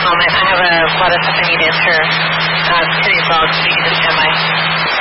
moment. I have a lot of stuff I need to answer to these logs, so you can just stand by.